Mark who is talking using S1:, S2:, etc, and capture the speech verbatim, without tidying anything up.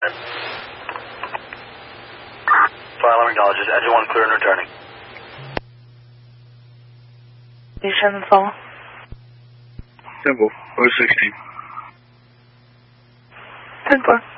S1: Fire acknowledges. Engine one clear and returning.
S2: You seven four.
S3: Simple. oh sixteen.
S2: ten four.